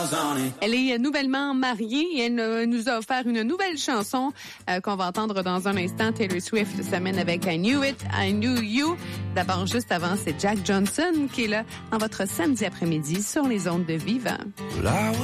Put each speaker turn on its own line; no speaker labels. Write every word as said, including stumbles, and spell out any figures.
Elle est nouvellement mariée et elle euh, nous a offert une nouvelle chanson euh, qu'on va entendre dans un instant. Taylor Swift s'amène avec I Knew It, I Knew You. D'abord, juste avant, c'est Jack Johnson qui est là dans votre samedi après-midi sur les ondes de Vivant.